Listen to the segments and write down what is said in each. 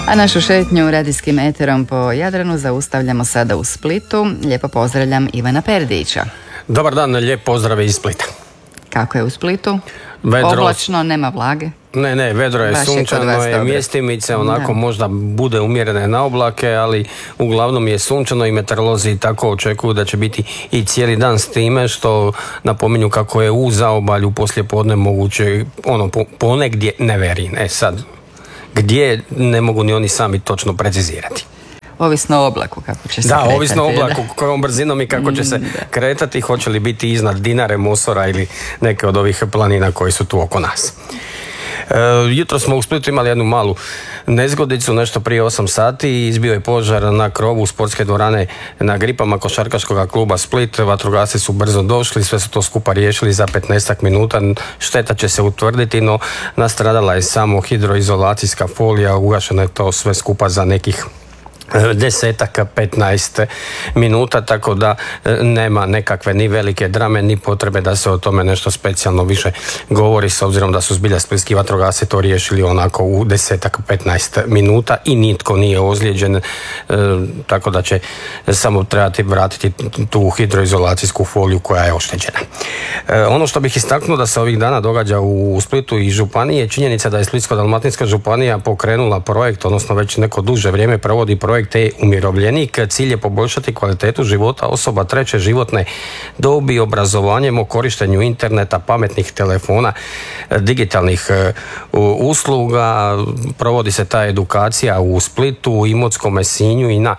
A našu šetnju radijskim eterom po Jadranu zaustavljamo sada u Splitu. Lijepo pozdravljam Ivana Perdića. Dobar dan, lijep pozdrav iz Splita. Kako je u Splitu? Vedro... Oblačno, nema vlage? Ne, vedro je, sunčano je, mjestimice, onako možda bude umjerene na oblake, ali uglavnom je sunčano i meteorolozi tako očekuju da će biti i cijeli dan, s time što napominju kako je u zaobalju poslijepodne moguće ponegdje neveri. Sad, gdje ne mogu ni oni sami točno precizirati. Ovisno o oblaku kako će se kretati. Da, ovisno o oblaku, kojom brzinom i kako će se kretati, hoće li biti iznad Dinare, Mosora ili neke od ovih planina koji su tu oko nas. Jutro smo u Splitu imali jednu malu nezgodicu, nešto prije 8 sati, izbio je požar na krovu sportske dvorane na Gripama košarkaškog kluba Split. Vatrogasci su brzo došli, sve su to skupa riješili za 15 minuta. Šteta će se utvrditi, no nastradala je samo hidroizolacijska folija, ugašeno je to sve skupa za nekih 10-15 minuta, tako da nema nekakve ni velike drame ni potrebe da se o tome nešto specijalno više govori, s obzirom da su zbilja splitski vatrogasci to riješili onako u 10-15 minuta i nitko nije ozlijeđen, tako da će samo trebati vratiti tu hidroizolacijsku foliju koja je oštećena. Ono što bih istaknuo da se ovih dana događa u Splitu i županiji je činjenica da je Splitsko-dalmatinska županija pokrenula projekt, odnosno već neko duže vrijeme provodi projekt E-umirovljenik. Cilj je poboljšati kvalitetu života osoba treće životne dobi obrazovanjem o korištenju interneta, pametnih telefona, digitalnih usluga. Provodi se ta edukacija u Splitu, Imotskome, Sinju i na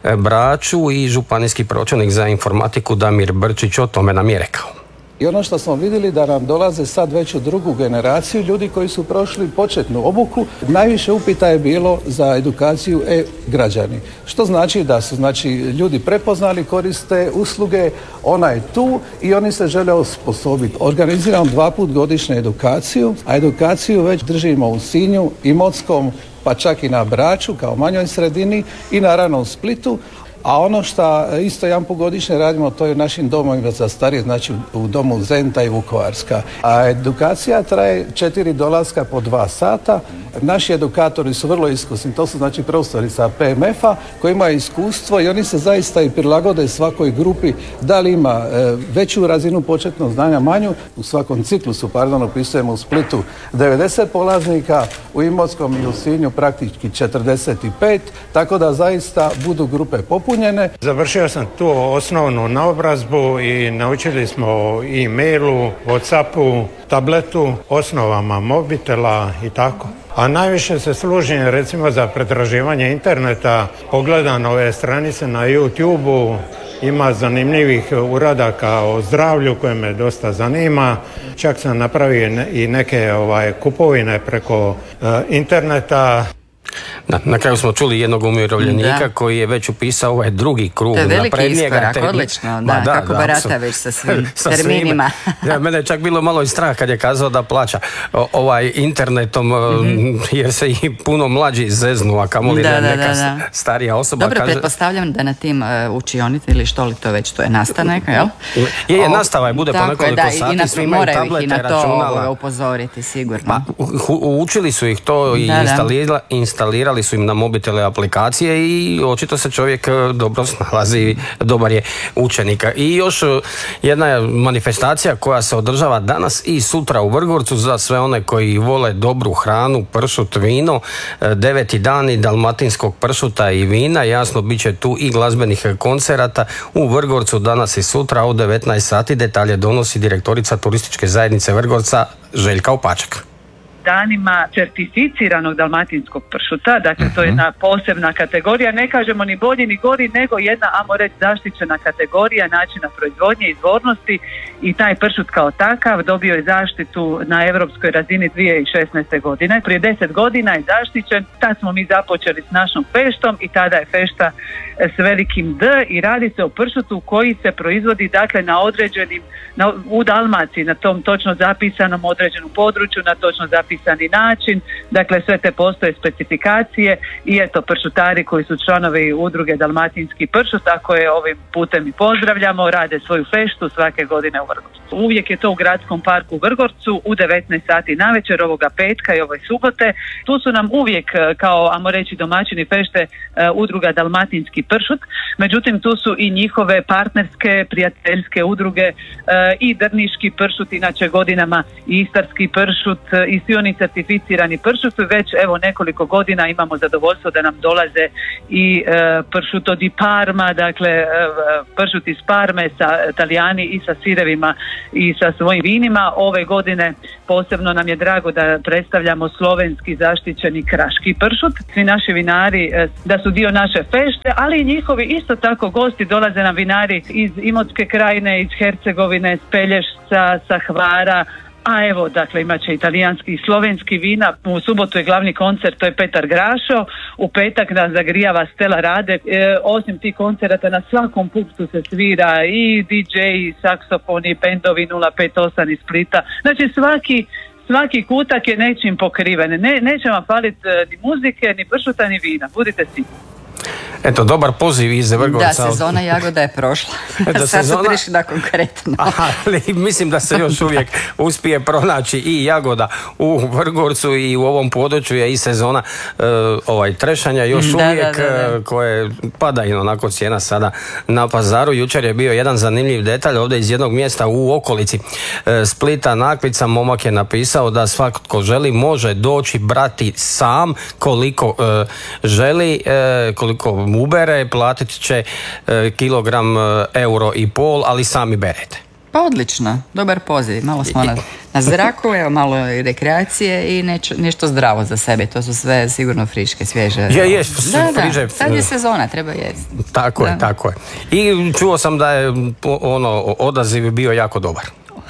Braču i županijski pročelnik za informatiku Damir Brčić o tome nam je rekao. I ono što smo vidjeli da nam dolaze sad već u drugu generaciju ljudi koji su prošli početnu obuku. Najviše upita je bilo za edukaciju e-građani. Što znači da su ljudi prepoznali, koriste usluge, ona je tu i oni se žele osposobiti. Organiziramo 2 puta godišnje edukaciju, a edukaciju već držimo u Sinju, Imotskom, pa čak i na Braču kao manjoj sredini i naravno u Splitu. A ono što isto 1 put godišnje radimo, to je u našim domovima za starije, znači u domu Zenta i Vukovarska. A edukacija traje 4 dolaska po 2 sata. Naši edukatori su vrlo iskusni, to su znači profesori sa PMF-a koji imaju iskustvo i oni se zaista i prilagode svakoj grupi, da li ima veću razinu početnog znanja, manju. U svakom ciklusu, upisujemo u Splitu 90 polaznika, u Imotskom i u Sinju praktički 45, tako da zaista budu grupe popunjene. Završio sam tu osnovnu naobrazbu i naučili smo o e-mailu, Whatsappu, tabletu, osnovama mobitela i tako. A najviše se služim recimo za pretraživanje interneta, pogledam ove stranice na YouTube-u, ima zanimljivih uradaka o zdravlju koje me dosta zanima. Čak sam napravio i neke kupovine preko interneta. Da, na kraju smo čuli jednog umirovljenika koji je već upisao ovaj drugi krug. To je veliki iskorak, odlično. Kako barata već sa svim terminima. Mene je čak bilo malo i strah kad je kazao da plaća internetom, jer se i puno mlađi zeznu, a kamoli neka starija osoba. Dobro, pretpostavljam da na tim učionici ili što li to već, to je nastanak, jel? Je, nastava je, bude po nekoliko sati, svi imaju tablete, računala. Moraju ih upozoriti, sigurno. Učili su ih to i instalirali su im na mobitele aplikacije i očito se čovjek dobro snalazi, dobar je učenik. I još jedna manifestacija koja se održava danas i sutra u Vrgorcu za sve one koji vole dobru hranu, pršut, vino, 9. dani dalmatinskog pršuta i vina. Jasno, bit će tu i glazbenih koncerata u Vrgorcu danas i sutra od 19 sati. Detalje donosi direktorica turističke zajednice Vrgorca Željka Opačak. Danima certificiranog dalmatinskog pršuta, dakle to je jedna posebna kategorija, ne kažemo ni bolji ni gori, nego jedna, ajmo reći, zaštićena kategorija načina proizvodnje, izvornosti, i taj pršut kao takav dobio je zaštitu na europskoj razini 2016. godine. Prije 10 godina je zaštićen, tad smo mi započeli s našom feštom i tada je fešta s velikim D i radi se o pršutu koji se proizvodi dakle na određenim, u Dalmaciji, na tom točno zapisanom određenom području, na točno zapisani način, dakle sve te postoje specifikacije i eto pršutari koji su članovi udruge Dalmatinski pršut, tako je ovim putem i pozdravljamo, rade svoju feštu svake godine u Vrgorcu. Uvijek je to u Gradskom parku u Vrgorcu u 19 sati navečer ovoga petka i ove subote. Tu su nam uvijek, kao ajmo reći domaćini fešte, udruga Dalmatinski pršut, međutim tu su i njihove partnerske, prijateljske udruge i Drniški pršut, inače godinama i Istarski pršut i svi oni certificirani pršut. Već evo nekoliko godina imamo zadovoljstvo da nam dolaze i pršuto di Parma, dakle pršut iz Parme sa Talijani i sa sirevima i sa svojim vinima. Ove godine posebno nam je drago da predstavljamo slovenski zaštićeni kraški pršut. Svi naši vinari da su dio naše fešte, ali i njihovi isto tako gosti, dolaze nam vinari iz Imotske krajine, iz Hercegovine, s Pelješca, sa Hvara, a evo, dakle, imat će italijanski i slovenski vina. U subotu je glavni koncert, to je Petar Grašo. U petak nas zagrijava Stella Rade. Osim tih koncerata na svakom punktu se svira i DJ, i saksofoni, i bendovi 058 iz Splita. Znači svaki kutak je nečim pokriven. Neće vam faliti ni muzike, ni pršuta, ni vina. Budite sigurni. Eto, dobar poziv iz Vrgorca. Da, sezona jagoda je prošla. Sad su prišli da konkretno. Ali mislim da se još uvijek uspije pronaći i jagoda u Vrgorcu i u ovom području je i sezona trešanja još uvijek koje pada i onako cijena sada na pazaru. Jučer je bio jedan zanimljiv detalj ovdje iz jednog mjesta u okolici Splita, Nakvica. Momak je napisao da svatko želi može doći brati sam koliko želi, koliko ubere, platit će kilogram €1,5, ali sami berete. Pa odlično, dobar poziv. Malo smo na zraku, evo malo rekreacije i nešto zdravo za sebe. To su sve sigurno friške, svježe. Friže. Sad je sezona, treba jesti. Tako je. I čuo sam da je odaziv bio jako dobar.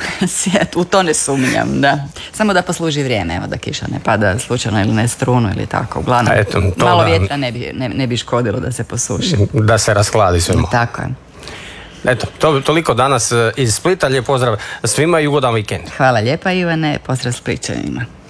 U to ne sumnjam, da. Samo da posluži vrijeme, evo da kiša ne pada slučajno ili ne strunu ili tako. Uglavnom, malo vjetra ne bi škodilo da se posuši. Da se raskladi sve. Tako je. Eto, toliko danas iz Splita. Lijep pozdrav svima i ugodan vikend. Hvala lijepa Ivane, pozdrav Splićanima.